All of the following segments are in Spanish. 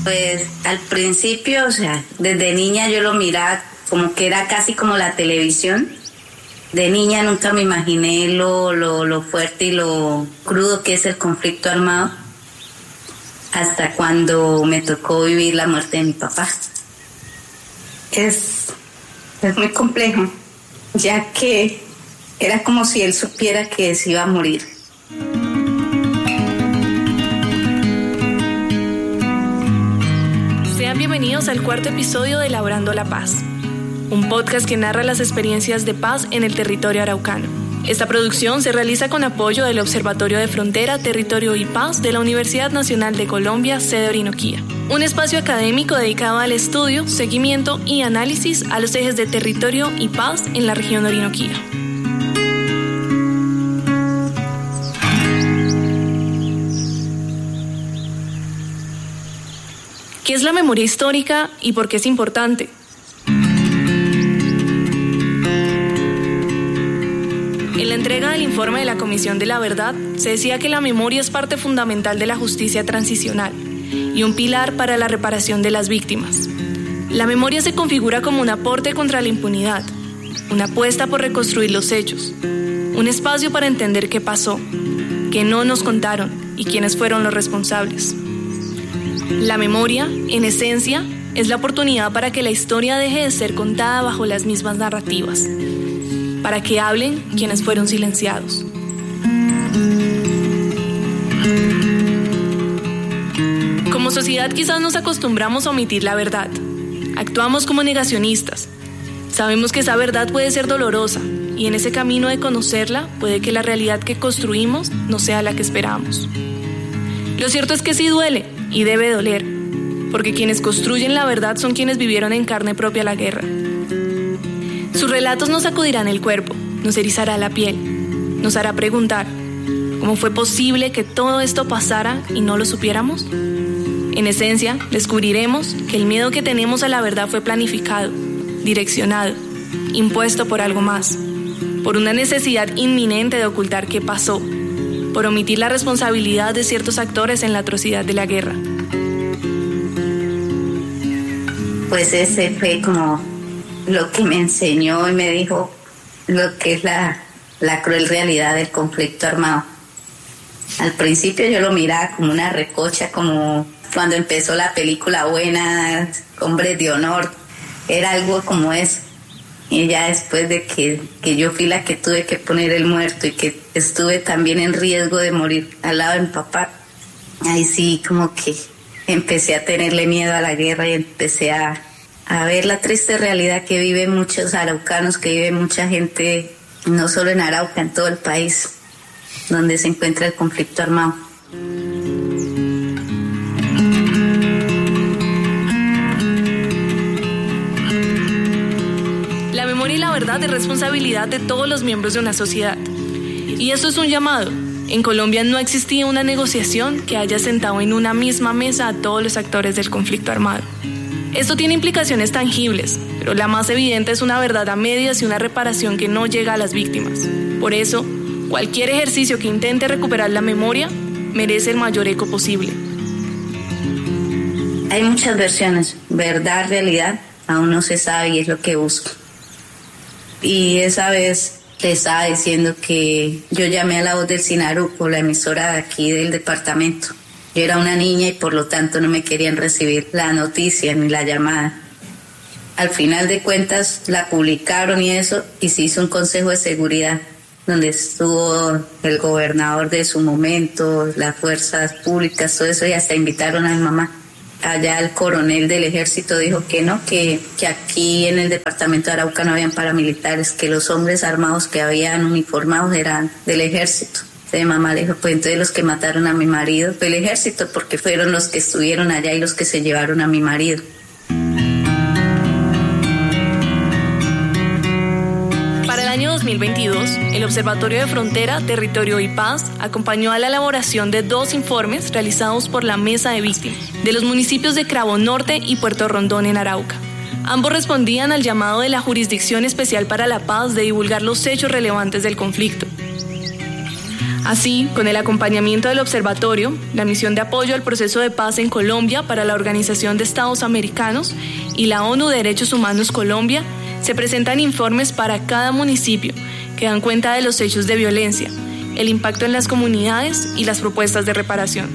Pues al principio, o sea, desde niña yo lo miraba como que era casi como la televisión. De niña nunca me imaginé lo fuerte y lo crudo que es el conflicto armado, hasta cuando me tocó vivir la muerte de mi papá. Es muy complejo, ya que era como si él supiera que se iba a morir. Sean bienvenidos al cuarto episodio de Labrando la Paz, un podcast que narra las experiencias de paz en el territorio araucano. Esta producción se realiza con apoyo del Observatorio de Frontera, Territorio y Paz de la Universidad Nacional de Colombia, sede Orinoquía. Un espacio académico dedicado al estudio, seguimiento y análisis a los ejes de territorio y paz en la región Orinoquía. ¿Qué es la memoria histórica y por qué es importante? En la entrega del informe de la Comisión de la Verdad, se decía que la memoria es parte fundamental de la justicia transicional y un pilar para la reparación de las víctimas. La memoria se configura como un aporte contra la impunidad, una apuesta por reconstruir los hechos, un espacio para entender qué pasó, qué no nos contaron y quiénes fueron los responsables. La memoria, en esencia, es la oportunidad para que la historia deje de ser contada bajo las mismas narrativas, para que hablen quienes fueron silenciados. Como sociedad quizás nos acostumbramos a omitir la verdad. Actuamos como negacionistas. Sabemos que esa verdad puede ser dolorosa y en ese camino de conocerla puede que la realidad que construimos no sea la que esperamos. Lo cierto es que sí duele y debe doler, porque quienes construyen la verdad son quienes vivieron en carne propia la guerra. Sus relatos nos sacudirán el cuerpo, nos erizará la piel, nos hará preguntar, ¿cómo fue posible que todo esto pasara y no lo supiéramos? En esencia, descubriremos que el miedo que tenemos a la verdad fue planificado, direccionado, impuesto por algo más, por una necesidad inminente de ocultar qué pasó, por omitir la responsabilidad de ciertos actores en la atrocidad de la guerra. Pues ese fue como lo que me enseñó y me dijo lo que es la cruel realidad del conflicto armado. Al principio yo lo miraba como una recocha, como cuando empezó la película buena, Hombres de Honor, era algo como eso. Y ya después de que yo fui la que tuve que poner el muerto y que estuve también en riesgo de morir al lado de mi papá, ahí sí como que empecé a tenerle miedo a la guerra y empecé a ver la triste realidad que viven muchos araucanos, que vive mucha gente, no solo en Arauca, en todo el país, donde se encuentra el conflicto armado. La memoria y la verdad es responsabilidad de todos los miembros de una sociedad. Y esto es un llamado. En Colombia no existía una negociación que haya sentado en una misma mesa a todos los actores del conflicto armado. Esto tiene implicaciones tangibles, pero la más evidente es una verdad a medias y una reparación que no llega a las víctimas. Por eso, cualquier ejercicio que intente recuperar la memoria merece el mayor eco posible. Hay muchas versiones, verdad, realidad, aún no se sabe y es lo que busco. Y esa vez le estaba diciendo que yo llamé a La Voz del Sinaruco, la emisora de aquí del departamento. Yo era una niña y por lo tanto no me querían recibir la noticia ni la llamada. Al final de cuentas la publicaron y eso, y se hizo un consejo de seguridad donde estuvo el gobernador de su momento, las fuerzas públicas, todo eso, y hasta invitaron a mi mamá. Allá el coronel del ejército dijo que no, que aquí en el departamento de Arauca no habían paramilitares, que los hombres armados que habían uniformados eran del ejército. Entonces mi mamá le dijo, pues entonces los que mataron a mi marido fue el ejército, porque fueron los que estuvieron allá y los que se llevaron a mi marido. Para el año 2022, el Observatorio de Frontera, Territorio y Paz acompañó a la elaboración de 2 informes realizados por la Mesa de Víctimas de los municipios de Cravo Norte y Puerto Rondón en Arauca. Ambos respondían al llamado de la Jurisdicción Especial para la Paz de divulgar los hechos relevantes del conflicto. Así, con el acompañamiento del observatorio, la misión de apoyo al proceso de paz en Colombia para la Organización de Estados Americanos y la ONU Derechos Humanos Colombia, se presentan informes para cada municipio que dan cuenta de los hechos de violencia, el impacto en las comunidades y las propuestas de reparación.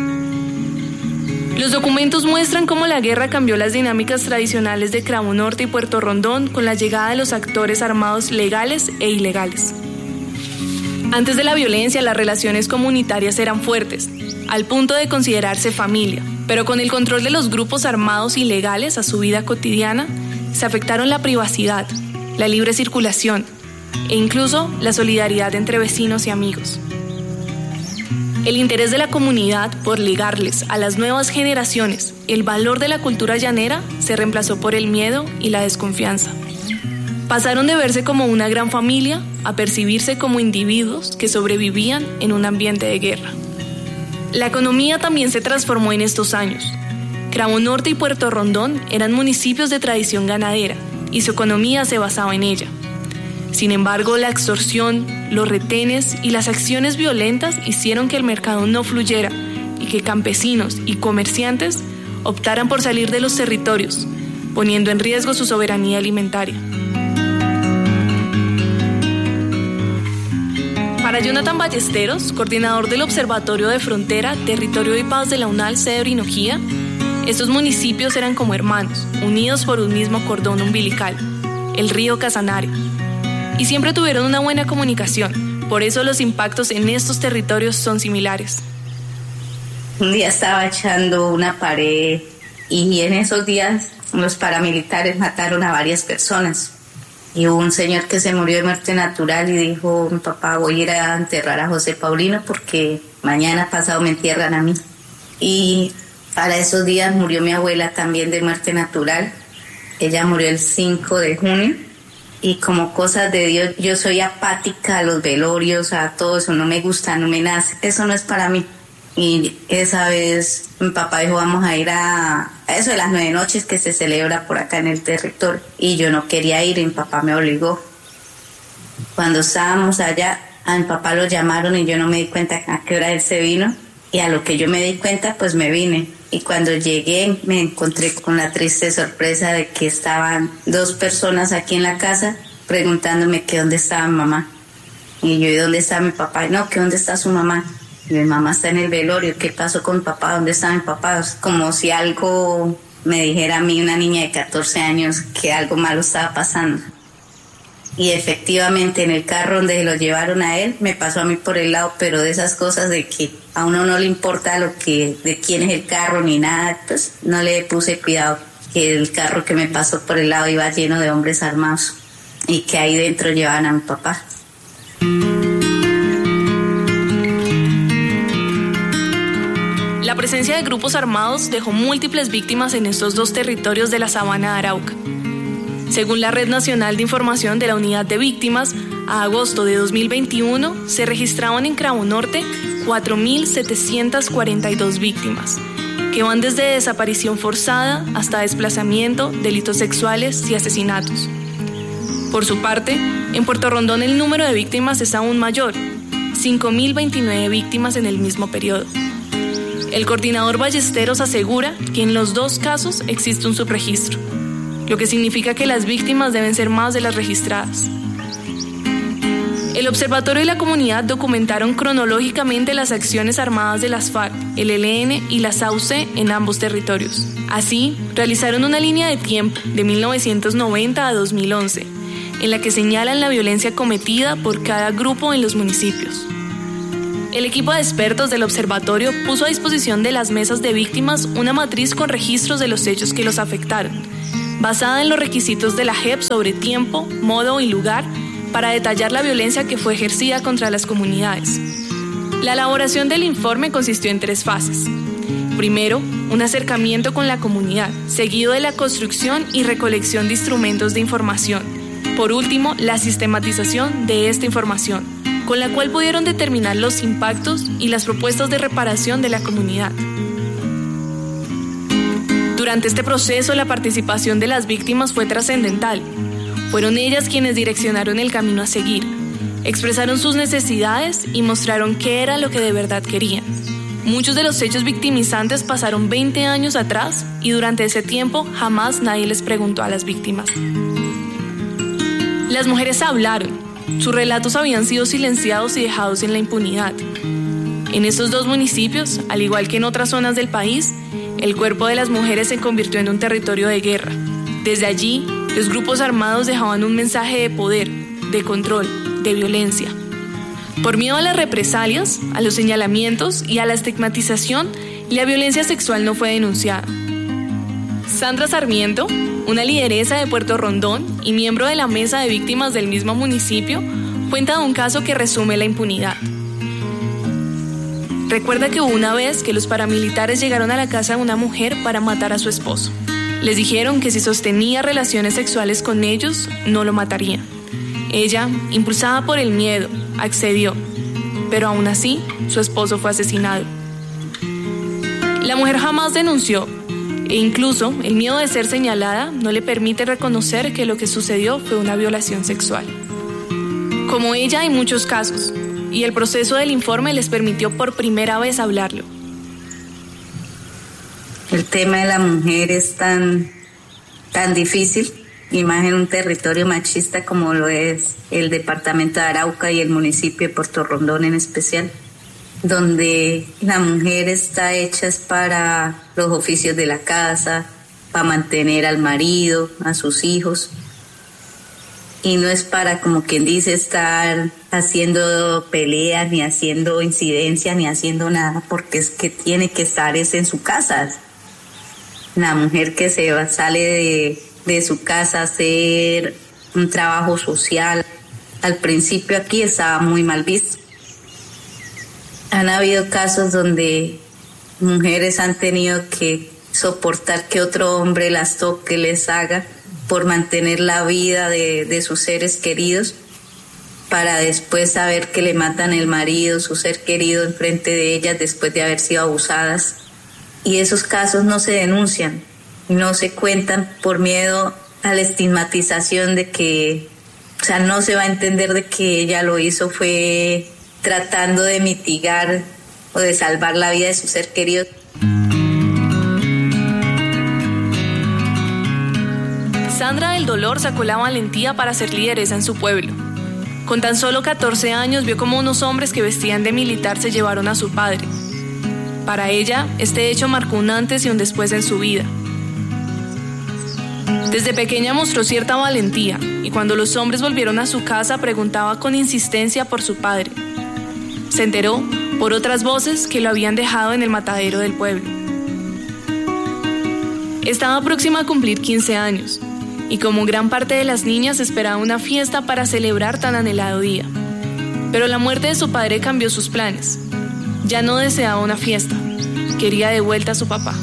Los documentos muestran cómo la guerra cambió las dinámicas tradicionales de Cravo Norte y Puerto Rondón con la llegada de los actores armados legales e ilegales. Antes de la violencia, las relaciones comunitarias eran fuertes, al punto de considerarse familia, pero con el control de los grupos armados ilegales a su vida cotidiana, se afectaron la privacidad, la libre circulación e incluso la solidaridad entre vecinos y amigos. El interés de la comunidad por legarles a las nuevas generaciones el valor de la cultura llanera se reemplazó por el miedo y la desconfianza. Pasaron de verse como una gran familia a percibirse como individuos que sobrevivían en un ambiente de guerra. La economía también se transformó en estos años. Cravo Norte y Puerto Rondón eran municipios de tradición ganadera y su economía se basaba en ella. Sin embargo, la extorsión, los retenes y las acciones violentas hicieron que el mercado no fluyera y que campesinos y comerciantes optaran por salir de los territorios, poniendo en riesgo su soberanía alimentaria. Para Jonathan Ballesteros, coordinador del Observatorio de Frontera, Territorio y Paz de la UNAL sede Orinoquía, estos municipios eran como hermanos, unidos por un mismo cordón umbilical, el río Casanare, y siempre tuvieron una buena comunicación, por eso los impactos en estos territorios son similares. Un día estaba echando una pared y en esos días los paramilitares mataron a varias personas. Y hubo un señor que se murió de muerte natural y dijo: mi papá, voy a ir a enterrar a José Paulino porque mañana pasado me entierran a mí. Y para esos días murió mi abuela también de muerte natural. Ella murió el 5 de junio. Y como cosas de Dios, yo soy apática a los velorios, a todo eso, no me gusta, no me nace, eso no es para mí. Y esa vez mi papá dijo: vamos a ir a eso de las 9 noches que se celebra por acá en el territorio. Y yo no quería ir y mi papá me obligó. Cuando estábamos allá, a mi papá lo llamaron y yo no me di cuenta a qué hora él se vino. Y a lo que yo me di cuenta, pues me vine. Y cuando llegué me encontré con la triste sorpresa de que estaban 2 personas aquí en la casa preguntándome que dónde estaba mi mamá. Y yo: ¿y dónde está mi papá? No, que dónde está su mamá. Mi mamá está en el velorio. ¿Qué pasó con mi papá? ¿Dónde está mi papá? Como si algo me dijera a mí, una niña de 14 años, que algo malo estaba pasando. Y efectivamente en el carro donde lo llevaron a él, me pasó a mí por el lado, pero de esas cosas de que a uno no le importa de quién es el carro ni nada, pues no le puse cuidado, que el carro que me pasó por el lado iba lleno de hombres armados y que ahí dentro llevaban a mi papá. La presencia de grupos armados dejó múltiples víctimas en estos 2 territorios de la Sabana de Arauca. Según la Red Nacional de Información de la Unidad de Víctimas, a agosto de 2021 se registraban en Cravo Norte 4.742 víctimas, que van desde desaparición forzada hasta desplazamiento, delitos sexuales y asesinatos. Por su parte, en Puerto Rondón el número de víctimas es aún mayor, 5.029 víctimas en el mismo periodo. El coordinador Ballesteros asegura que en los 2 casos existe un subregistro, lo que significa que las víctimas deben ser más de las registradas. El observatorio y la comunidad documentaron cronológicamente las acciones armadas de las FARC, el ELN y la SAUC en ambos territorios. Así, realizaron una línea de tiempo de 1990 a 2011, en la que señalan la violencia cometida por cada grupo en los municipios. El equipo de expertos del observatorio puso a disposición de las mesas de víctimas una matriz con registros de los hechos que los afectaron, basada en los requisitos de la JEP sobre tiempo, modo y lugar, para detallar la violencia que fue ejercida contra las comunidades. La elaboración del informe consistió en 3 fases. Primero, un acercamiento con la comunidad, seguido de la construcción y recolección de instrumentos de información. Por último, la sistematización de esta información, con la cual pudieron determinar los impactos y las propuestas de reparación de la comunidad. Durante este proceso, la participación de las víctimas fue trascendental. Fueron ellas quienes direccionaron el camino a seguir, Expresaron sus necesidades y mostraron qué era lo que de verdad querían. Muchos de los hechos victimizantes pasaron 20 años atrás y durante ese tiempo jamás nadie les preguntó a las víctimas. Las mujeres hablaron. Sus relatos habían sido silenciados y dejados en la impunidad. En estos 2 municipios, al igual que en otras zonas del país, el cuerpo de las mujeres se convirtió en un territorio de guerra. Desde allí, los grupos armados dejaban un mensaje de poder, de control, de violencia. Por miedo a las represalias, a los señalamientos y a la estigmatización, la violencia sexual no fue denunciada. Sandra Sarmiento, una lideresa de Puerto Rondón y miembro de la mesa de víctimas del mismo municipio, cuenta de un caso que resume la impunidad. Recuerda que hubo una vez que los paramilitares llegaron a la casa de una mujer para matar a su esposo. Les dijeron que si sostenía relaciones sexuales con ellos, no lo matarían. Ella, impulsada por el miedo, accedió, pero aún así, su esposo fue asesinado. La mujer jamás denunció, e incluso el miedo de ser señalada no le permite reconocer que lo que sucedió fue una violación sexual. Como ella hay muchos casos, y el proceso del informe les permitió por primera vez hablarlo. El tema de la mujer es tan difícil, y más en un territorio machista como lo es el departamento de Arauca y el municipio de Puerto Rondón en especial, donde la mujer está hecha para los oficios de la casa, para mantener al marido, a sus hijos, y no es para, como quien dice, estar haciendo peleas, ni haciendo incidencias, ni haciendo nada, porque es que tiene que estar en su casa. La mujer que sale de su casa a hacer un trabajo social, al principio aquí estaba muy mal visto. Han habido casos donde mujeres han tenido que soportar que otro hombre las toque, les haga, por mantener la vida de sus seres queridos, para después saber que le matan el marido, su ser querido, enfrente de ellas después de haber sido abusadas. Y esos casos no se denuncian, no se cuentan por miedo a la estigmatización de que, o sea, no se va a entender de que ella lo hizo fue tratando de mitigar o de salvar la vida de su ser querido. Sandra del Dolor sacó la valentía para ser lideresa en su pueblo. Con tan solo 14 años vio cómo unos hombres que vestían de militar se llevaron a su padre. Para ella, este hecho marcó un antes y un después en su vida. Desde pequeña mostró cierta valentía y cuando los hombres volvieron a su casa preguntaba con insistencia por su padre. Se enteró por otras voces que lo habían dejado en el matadero del pueblo. Estaba próxima a cumplir 15 años y como gran parte de las niñas esperaba una fiesta para celebrar tan anhelado día. Pero la muerte de su padre cambió sus planes. Ya no deseaba una fiesta, quería de vuelta a su papá.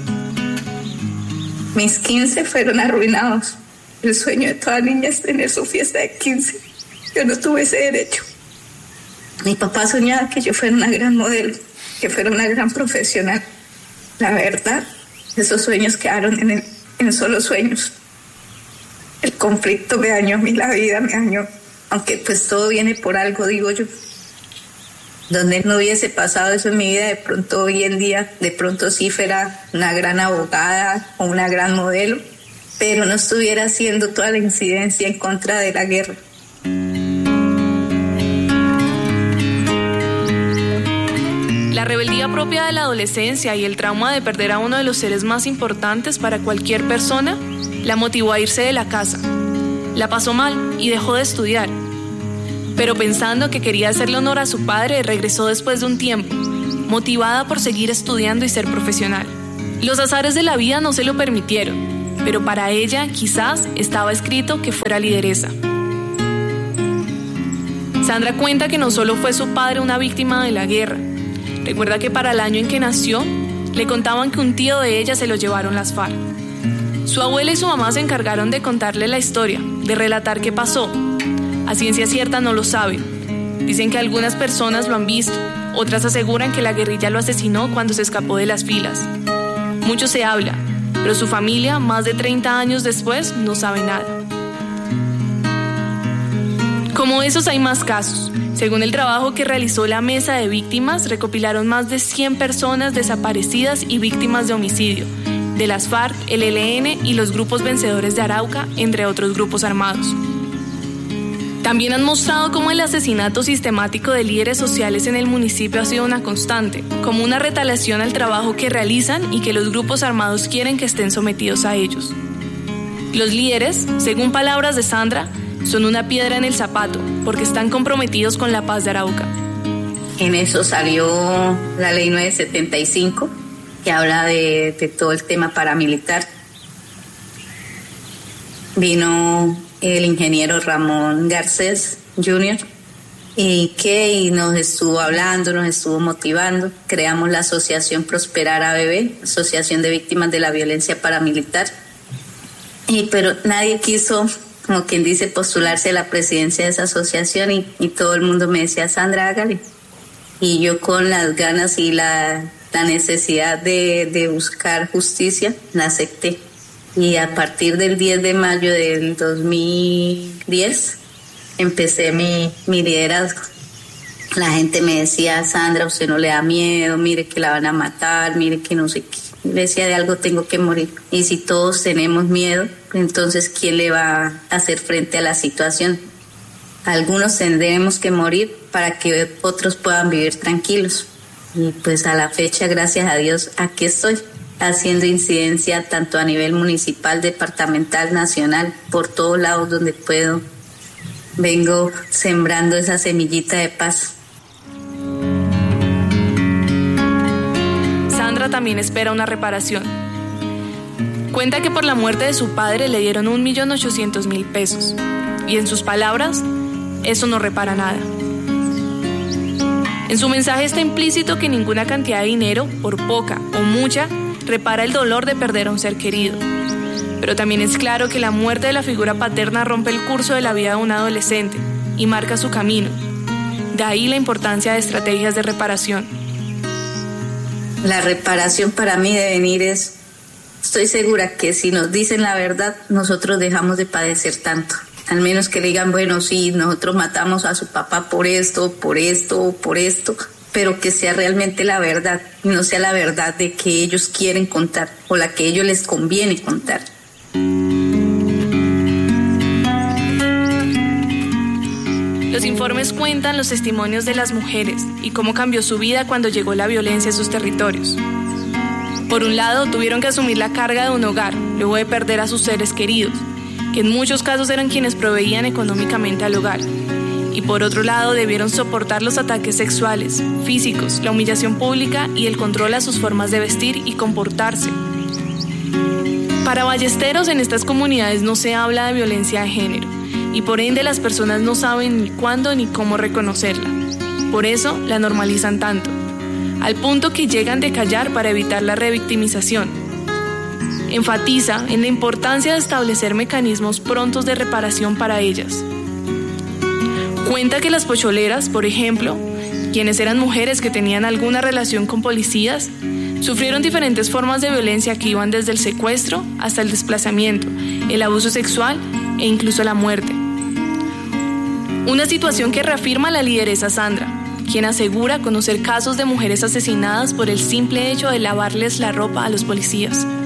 Mis 15 fueron arruinados. El sueño de toda niña es tener su fiesta de 15. Yo no tuve ese derecho. Mi papá soñaba que yo fuera una gran modelo, que fuera una gran profesional. La verdad, esos sueños quedaron en solo sueños. El conflicto me dañó a mí la vida, me dañó. Aunque pues todo viene por algo, digo yo. Donde no hubiese pasado eso en mi vida, de pronto hoy en día, de pronto sí fuera una gran abogada o una gran modelo, pero no estuviera haciendo toda la incidencia en contra de la guerra. La rebeldía propia de la adolescencia y el trauma de perder a uno de los seres más importantes para cualquier persona la motivó a irse de la casa. La pasó mal y dejó de estudiar. Pero pensando que quería hacerle honor a su padre, regresó después de un tiempo, motivada por seguir estudiando y ser profesional. Los azares de la vida no se lo permitieron, pero para ella quizás estaba escrito que fuera lideresa. Sandra cuenta que no solo fue su padre una víctima de la guerra. Recuerda que para el año en que nació, le contaban que un tío de ella se lo llevaron las FARC. Su abuela y su mamá se encargaron de contarle la historia, de relatar qué pasó. A ciencia cierta no lo saben. Dicen que algunas personas lo han visto, otras aseguran que la guerrilla lo asesinó cuando se escapó de las filas. Mucho se habla, pero su familia, más de 30 años después, no sabe nada. Como esos hay más casos. Según el trabajo que realizó la Mesa de Víctimas, recopilaron más de 100 personas desaparecidas y víctimas de homicidio, de las FARC, el ELN y los grupos vencedores de Arauca, entre otros grupos armados. También han mostrado cómo el asesinato sistemático de líderes sociales en el municipio ha sido una constante, como una retaliación al trabajo que realizan y que los grupos armados quieren que estén sometidos a ellos. Los líderes, según palabras de Sandra, son una piedra en el zapato, porque están comprometidos con la paz de Arauca. En eso salió la ley 975, que habla de todo el tema paramilitar. Vino el ingeniero Ramón Garcés Jr. y nos estuvo hablando, nos estuvo motivando. Creamos la asociación Prosperar ABB, Asociación de Víctimas de la Violencia Paramilitar. Pero nadie quiso, como quien dice, postularse a la presidencia de esa asociación y todo el mundo me decía, Sandra, hágale. Y yo con las ganas y la necesidad de buscar justicia, la acepté. Y a partir del 10 de mayo del 2010 empecé mi liderazgo. La gente me decía, Sandra, usted no le da miedo, mire que la van a matar, mire que no sé qué. Le decía, de algo tengo que morir. Y si todos tenemos miedo, entonces ¿quién le va a hacer frente a la situación? Algunos tendremos que morir para que otros puedan vivir tranquilos. Y pues a la fecha, gracias a Dios, aquí estoy, haciendo incidencia tanto a nivel municipal, departamental, nacional, por todos lados donde puedo. Vengo sembrando esa semillita de paz. Sandra también espera una reparación. Cuenta que por la muerte de su padre le dieron 1.800.000 pesos. Y en sus palabras, eso no repara nada. En su mensaje está implícito que ninguna cantidad de dinero, por poca o mucha, repara el dolor de perder a un ser querido. Pero también es claro que la muerte de la figura paterna rompe el curso de la vida de un adolescente y marca su camino. De ahí la importancia de estrategias de reparación. La reparación para mí debe venir estoy segura que si nos dicen la verdad, nosotros dejamos de padecer tanto. Al menos que le digan, bueno, sí, nosotros matamos a su papá por esto, pero que sea realmente la verdad, y no sea la verdad de que ellos quieren contar o la que a ellos les conviene contar. Los informes cuentan los testimonios de las mujeres y cómo cambió su vida cuando llegó la violencia a sus territorios. Por un lado, tuvieron que asumir la carga de un hogar, luego de perder a sus seres queridos, que en muchos casos eran quienes proveían económicamente al hogar. Y por otro lado, debieron soportar los ataques sexuales, físicos, la humillación pública y el control a sus formas de vestir y comportarse. Para Ballesteros, en estas comunidades no se habla de violencia de género, y por ende las personas no saben ni cuándo ni cómo reconocerla. Por eso la normalizan tanto, al punto que llegan de callar para evitar la revictimización. Enfatiza en la importancia de establecer mecanismos prontos de reparación para ellas. Cuenta que las pocholeras, por ejemplo, quienes eran mujeres que tenían alguna relación con policías, sufrieron diferentes formas de violencia que iban desde el secuestro hasta el desplazamiento, el abuso sexual e incluso la muerte. Una situación que reafirma la lideresa Sandra, quien asegura conocer casos de mujeres asesinadas por el simple hecho de lavarles la ropa a los policías.